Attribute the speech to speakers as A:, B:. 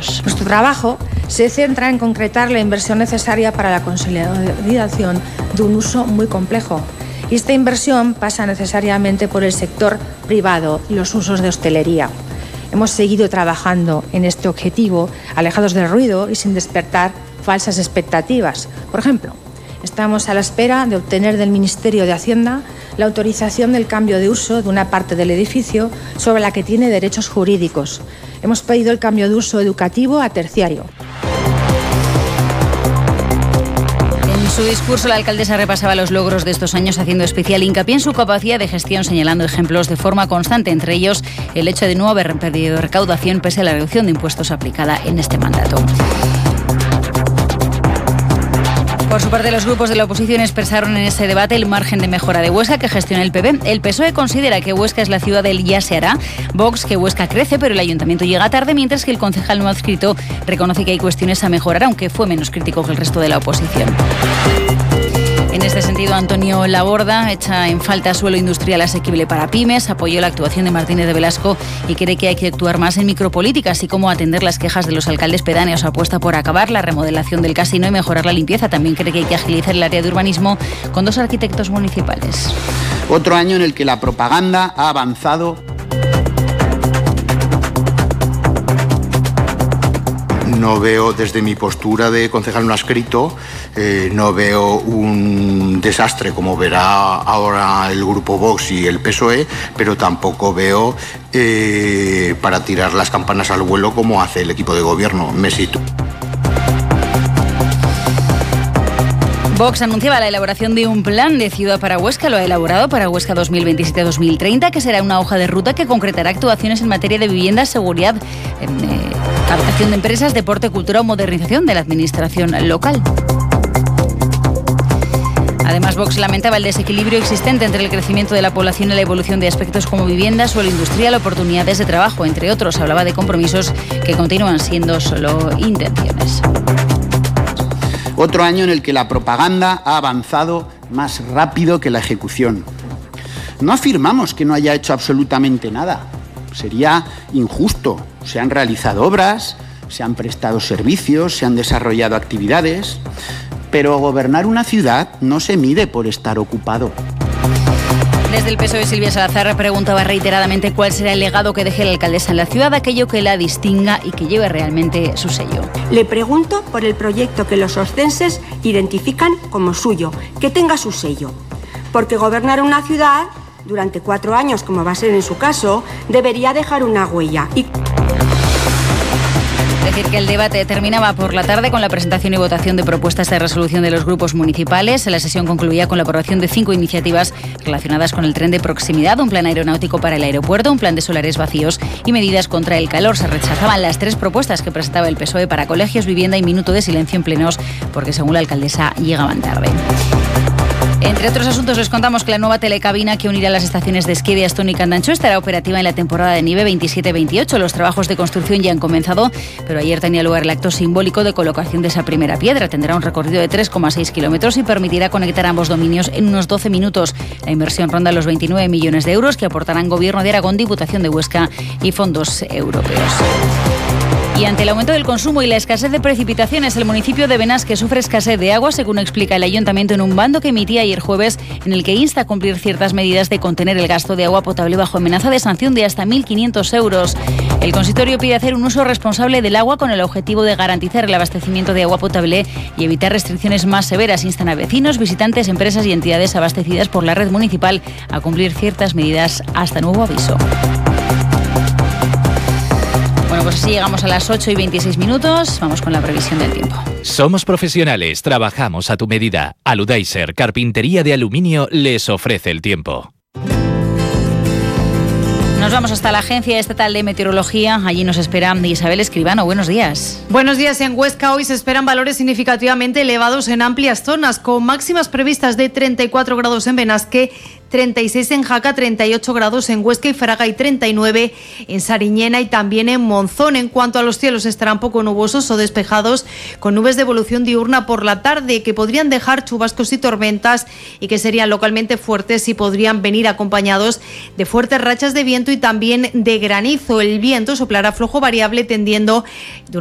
A: euros.
B: Nuestro trabajo se centra en concretar la inversión necesaria para la consolidación de un uso muy complejo. Y esta inversión pasa necesariamente por el sector privado y los usos de hostelería. Hemos seguido trabajando en este objetivo, alejados del ruido y sin despertar falsas expectativas. Por ejemplo, estamos a la espera de obtener del Ministerio de Hacienda la autorización del cambio de uso de una parte del edificio sobre la que tiene derechos jurídicos. Hemos pedido el cambio de uso educativo a terciario.
A: En su discurso, la alcaldesa repasaba los logros de estos años, haciendo especial hincapié en su capacidad de gestión, señalando ejemplos de forma constante, entre ellos el hecho de no haber perdido recaudación pese a la reducción de impuestos aplicada en este mandato. Por su parte, los grupos de la oposición expresaron en ese debate el margen de mejora de Huesca que gestiona el PP. El PSOE considera que Huesca es la ciudad del ya se hará. Vox que Huesca crece, pero el ayuntamiento llega tarde, mientras que el concejal no adscrito reconoce que hay cuestiones a mejorar, aunque fue menos crítico que el resto de la oposición. En este sentido, Antonio Laborda echa en falta suelo industrial asequible para pymes, apoyó la actuación de Martínez de Velasco y cree que hay que actuar más en micropolítica, así como atender las quejas de los alcaldes pedáneos. Apuesta por acabar la remodelación del casino y mejorar la limpieza. También cree que hay que agilizar el área de urbanismo con 2 arquitectos municipales.
C: Otro año en el que la propaganda ha avanzado. No veo, desde mi postura de concejal no adscrito, no veo un desastre como verá ahora el grupo Vox y el PSOE, pero tampoco veo para tirar las campanas al vuelo como hace el equipo de gobierno. Me sitúo.
A: Vox anunciaba la elaboración de un plan de ciudad para Huesca. Lo ha elaborado para Huesca 2027-2030, que será una hoja de ruta que concretará actuaciones en materia de vivienda, seguridad, captación de empresas, deporte, cultura o modernización de la administración local. Además, Vox lamentaba el desequilibrio existente entre el crecimiento de la población y la evolución de aspectos como vivienda, suelo industrial, oportunidades de trabajo, entre otros. Hablaba de compromisos que continúan siendo solo intenciones.
C: Otro año en el que la propaganda ha avanzado más rápido que la ejecución. No afirmamos que no haya hecho absolutamente nada. Sería injusto. Se han realizado obras, se han prestado servicios, se han desarrollado actividades, pero gobernar una ciudad no se mide por estar ocupado.
A: Desde el PSOE, Silvia Salazar preguntaba reiteradamente cuál será el legado que deje la alcaldesa en la ciudad, aquello que la distinga y que lleve realmente su sello.
D: Le pregunto por el proyecto que los oscenses identifican como suyo, que tenga su sello. Porque gobernar una ciudad durante 4 años, como va a ser en su caso, debería dejar una huella.
A: Decir que el debate terminaba por la tarde con la presentación y votación de propuestas de resolución de los grupos municipales. La sesión concluía con la aprobación de 5 iniciativas relacionadas con el tren de proximidad, un plan aeronáutico para el aeropuerto, un plan de solares vacíos y medidas contra el calor. Se rechazaban las 3 propuestas que presentaba el PSOE para colegios, vivienda y minuto de silencio en plenos, porque según la alcaldesa llegaban tarde. Entre otros asuntos, les contamos que la nueva telecabina que unirá las estaciones de Esquí de Astún y Candanchú estará operativa en la temporada de nieve 27-28. Los trabajos de construcción ya han comenzado, pero ayer tenía lugar el acto simbólico de colocación de esa primera piedra. Tendrá un recorrido de 3,6 kilómetros y permitirá conectar ambos dominios en unos 12 minutos. La inversión ronda los 29 millones de euros que aportarán Gobierno de Aragón, Diputación de Huesca y fondos europeos. Y ante el aumento del consumo y la escasez de precipitaciones, el municipio de Benasque sufre escasez de agua, según explica el ayuntamiento en un bando que emitía ayer jueves, en el que insta a cumplir ciertas medidas de contener el gasto de agua potable bajo amenaza de sanción de hasta 1.500 euros. El consistorio pide hacer un uso responsable del agua con el objetivo de garantizar el abastecimiento de agua potable y evitar restricciones más severas. Instan a vecinos, visitantes, empresas y entidades abastecidas por la red municipal a cumplir ciertas medidas hasta nuevo aviso. Bueno, pues así llegamos a las 8:26. Vamos con la previsión del tiempo.
E: Somos profesionales, trabajamos a tu medida. Aludaiser, carpintería de aluminio, les ofrece el tiempo.
A: Nos vamos hasta la Agencia Estatal de Meteorología. Allí nos espera Isabel Escribano. Buenos días.
F: Buenos días. En Huesca hoy se esperan valores significativamente elevados en amplias zonas, con máximas previstas de 34 grados en Benasque, 36 en Jaca, 38 grados en Huesca y Fraga y 39 en Sariñena y también en Monzón. En cuanto a los cielos, estarán poco nubosos o despejados, con nubes de evolución diurna por la tarde que podrían dejar chubascos y tormentas y que serían localmente fuertes y podrían venir acompañados de fuertes rachas de viento y también de granizo. El viento soplará flojo variable tendiendo